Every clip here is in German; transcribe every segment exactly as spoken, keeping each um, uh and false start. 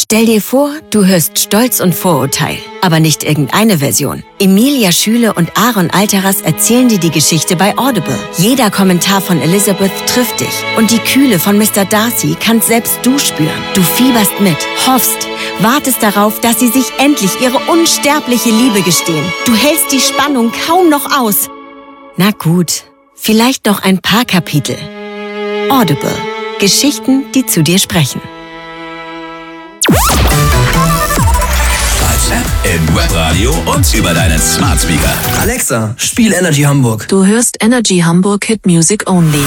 Stell dir vor, du hörst Stolz und Vorurteil, aber nicht irgendeine Version. Emilia Schüle und Aaron Alteras erzählen dir die Geschichte bei Audible. Jeder Kommentar von Elizabeth trifft dich und die Kühle von Mister Darcy kannst selbst du spüren. Du fieberst mit, hoffst, wartest darauf, dass sie sich endlich ihre unsterbliche Liebe gestehen. Du hältst die Spannung kaum noch aus. Na gut, vielleicht noch ein paar Kapitel. Audible. Geschichten, die zu dir sprechen. Als App im Webradio und über deinen Smart Speaker. Alexa, spiel Energy Hamburg. Du hörst Energy Hamburg Hit Music Only.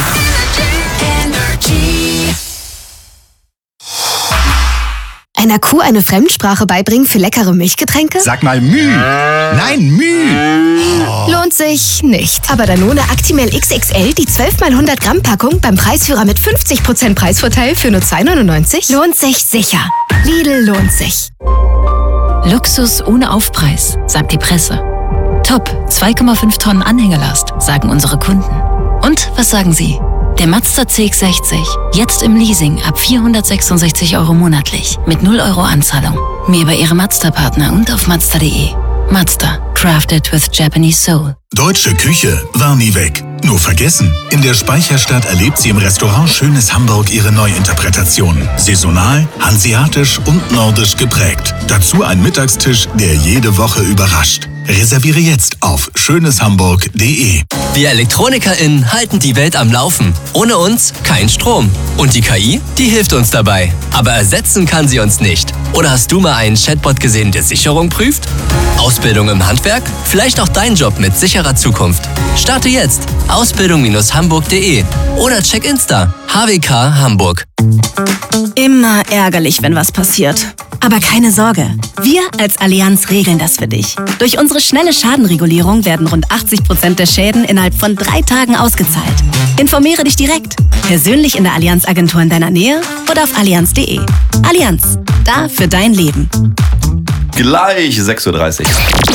Einer Kuh eine Fremdsprache beibringen für leckere Milchgetränke? Sag mal Müh. Nein, Müh. Oh. Lohnt sich nicht. Aber Danone Actimel X X L, die zwölf mal hundert Gramm Packung beim Preisführer mit fünfzig Prozent Preisvorteil für nur zwei neunundneunzig? Lohnt sich sicher. Lidl lohnt sich. Luxus ohne Aufpreis, sagt die Presse. Top, zwei Komma fünf Tonnen Anhängelast, sagen unsere Kunden. Und was sagen Sie? Der Mazda C X sechzig, jetzt im Leasing ab vierhundertsechsundsechzig Euro monatlich, mit null Euro Anzahlung. Mehr bei Ihrem Mazda-Partner und auf Mazda punkt de. Mazda, crafted with Japanese soul. Deutsche Küche war nie weg. Nur vergessen. In der Speicherstadt erlebt sie im Restaurant Schönes Hamburg ihre Neuinterpretation. Saisonal, hanseatisch und nordisch geprägt. Dazu ein Mittagstisch, der jede Woche überrascht. Reserviere jetzt auf schönes hamburg punkt de. Wir ElektronikerInnen halten die Welt am Laufen. Ohne uns kein Strom. Und die K I, die hilft uns dabei. Aber ersetzen kann sie uns nicht. Oder hast du mal einen Chatbot gesehen, der Sicherung prüft? Ausbildung im Handwerk? Vielleicht auch dein Job mit sicherer Zukunft. Starte jetzt ausbildung Bindestrich hamburg punkt de oder check Insta H W K Hamburg. Immer ärgerlich, wenn was passiert. Aber keine Sorge, wir als Allianz regeln das für dich. Durch unsere schnelle Schadenregulierung werden rund achtzig Prozent der Schäden innerhalb von drei Tagen ausgezahlt. Informiere dich direkt, persönlich in der Allianz-Agentur in deiner Nähe oder auf allianz punkt de. Allianz, da für dein Leben. Gleich sechs Uhr dreißig.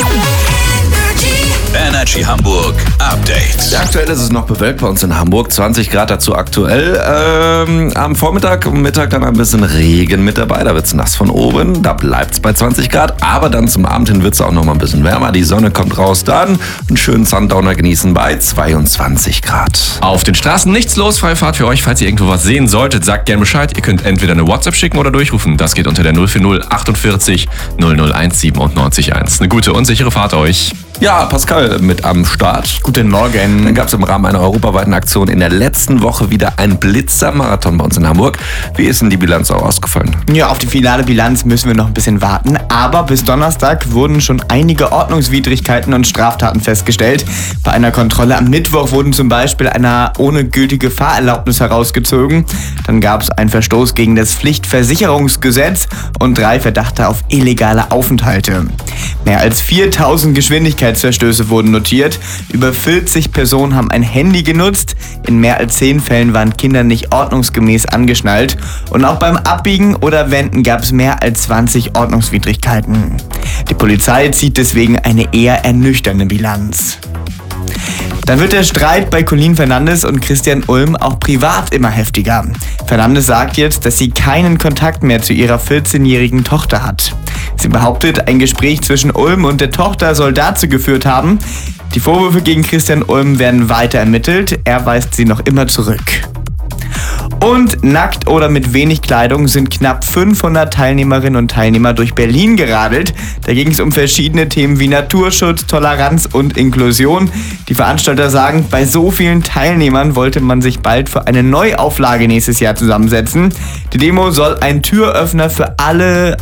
Energy Hamburg Update. Ja, aktuell ist es noch bewölkt bei uns in Hamburg, zwanzig Grad dazu aktuell. Ähm, am Vormittag und Mittag dann ein bisschen Regen mit dabei, da wird es nass von oben, da bleibt es bei zwanzig Grad, aber dann zum Abend hin wird es auch noch mal ein bisschen wärmer, die Sonne kommt raus, dann einen schönen Sundowner genießen bei zweiundzwanzig Grad. Auf den Straßen nichts los, freie Fahrt für euch, falls ihr irgendwo was sehen solltet, sagt gerne Bescheid, ihr könnt entweder eine WhatsApp schicken oder durchrufen, das geht unter der null vier null achtundvierzig null null eins siebenundneunzig eins. Eine gute und sichere Fahrt euch. Ja, Pascal mit am Start. Guten Morgen. Dann gab es im Rahmen einer europaweiten Aktion in der letzten Woche wieder ein Blitzermarathon bei uns in Hamburg. Wie ist denn die Bilanz auch ausgefallen? Ja, auf die finale Bilanz müssen wir noch ein bisschen warten. Aber bis Donnerstag wurden schon einige Ordnungswidrigkeiten und Straftaten festgestellt. Bei einer Kontrolle am Mittwoch wurden zum Beispiel einer ohne gültige Fahrerlaubnis herausgezogen. Dann gab es einen Verstoß gegen das Pflichtversicherungsgesetz und drei Verdachte auf illegale Aufenthalte. Mehr als viertausend Geschwindigkeitsverstöße wurden notiert. Über vierzig Personen haben ein Handy genutzt. In mehr als zehn Fällen waren Kinder nicht ordnungsgemäß angeschnallt. Und auch beim Abbiegen oder Wenden gab es mehr als zwanzig Ordnungswidrigkeiten. Die Polizei zieht deswegen eine eher ernüchternde Bilanz. Dann wird der Streit bei Colleen Fernandes und Christian Ulm auch privat immer heftiger. Fernandes sagt jetzt, dass sie keinen Kontakt mehr zu ihrer vierzehnjährigen Tochter hat. Sie behauptet, ein Gespräch zwischen Ulm und der Tochter soll dazu geführt haben. Die Vorwürfe gegen Christian Ulm werden weiter ermittelt. Er weist sie noch immer zurück. Und nackt oder mit wenig Kleidung sind knapp fünfhundert Teilnehmerinnen und Teilnehmer durch Berlin geradelt. Da ging es um verschiedene Themen wie Naturschutz, Toleranz und Inklusion. Die Veranstalter sagen, bei so vielen Teilnehmern wollte man sich bald für eine Neuauflage nächstes Jahr zusammensetzen. Die Demo soll ein Türöffner für alle